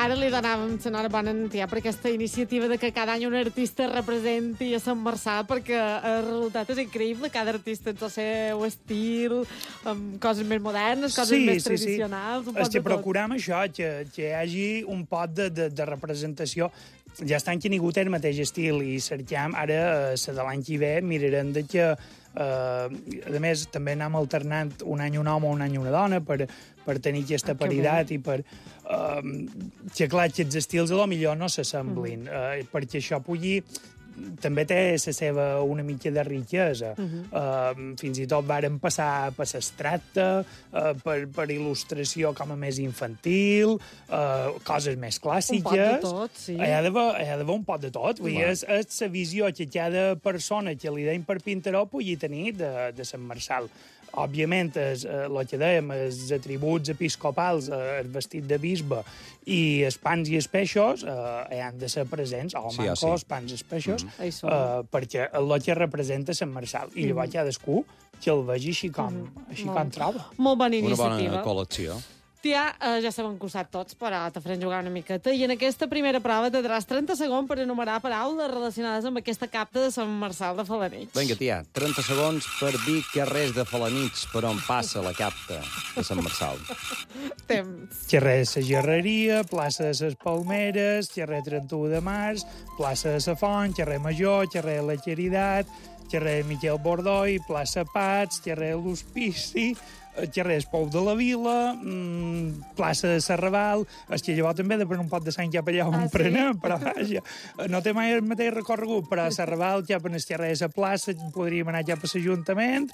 ara li donàvem la bona notícia per aquesta iniciativa de que cada any un artista representi a Sant Marçal, perquè el resultat és increïble. Cada artista té el seu estil, amb coses més modernes, coses més tradicionals. Un pot de tot. Procurem això, que hi hagi un pot de representació. Ja estan que ningú té el mateix estil i cerquem, ara, de l'any que ve, mirarem de que a més, també anem alternant un any un home o un any una dona per tenir aquesta paritat i per que, clar, que els estils a lo millor no s'assemblin, perquè això pugui també té la seva una mica de riquesa. Fins i tot varen passar per l'estracte, per il·lustració com a més infantil, coses més clàssiques. Un pot de tot, sí. Hi ha d'haver un pot de tot. Vull dir, és la visió que cada persona que li deim per Pinteró pugui tenir de Sant Marçal. Òbviament, el que dèiem, els atributs episcopals, el vestit de bisbe i els pans i els peixos han de ser presents, mancos, pans i els peixos, perquè el que representa Sant Marçal. I llavors cadascú que el vegi així com troba. Molt bona iniciativa. Una bona col·lecció. Tia, ja s'han encusat tots, però te farem jugar una miqueta. I en aquesta primera prova tindràs 30 segons per enumerar paraules relacionades amb aquesta capta de Sant Marçal de Felanitx. Vinga, tia, 30 segons per dir carrers de Felanitx per on passa la capta de Sant Marçal. Temps. Carrer de la Gerreria, plaça de les Palmeres, carrer 31 de març, plaça de la Font, carrer Major, carrer de la Caritat, carrer Miquel Bordoi, plaça Pats, carrer de l'Hospici, carrer del Pou de la Vila, plaça de Serraval, és que llavors també de prendre un pot de sang cap allà on prenem, però vaja, no té mai el mateix recorregut, però a Serraval cap en el carrer de la plaça podríem anar cap a l'Ajuntament,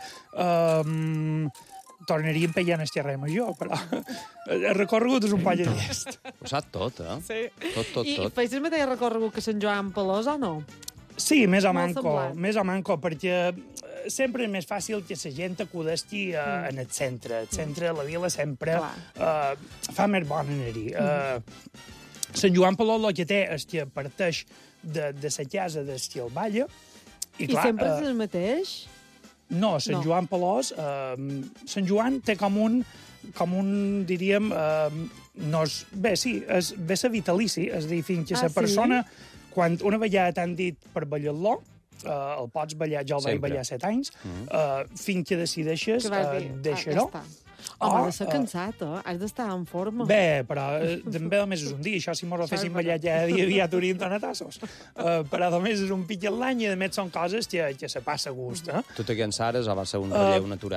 tornaríem pillant el carrer Major, però el recorregut és un poll de llest. Ho sap tot, eh? Sí. Tot. I feis el mateix recorregut que Sant Joan Pelós o no? Sí, més o manco, perquè sempre és més fàcil que la gent acudeixi en el centre. El centre de la vila sempre fa més bon anar-hi. Sant Joan Pelós el que té és que parteix de la casa d'Estilballa. I sempre és el mateix? No, Sant Joan Pelós... Sant Joan té com un diríem... Bé, sí, ve ser vitalici, és a dir, fins que la persona... Quan una vegada t'han dit per ballar-lo, el pots ballar, jo el vaig ballar 7 anys, fins que decideixes deixar-ho. Home, ha de ser cansat, has d'estar en forma. Bé, però també només és un dia. Això si mos ho fessin ballar ja dia t'hauríem donat tassos. Però només és un pic l'any i a més són coses que se passa a gust. Tu te cansares o va ser un relleu natural?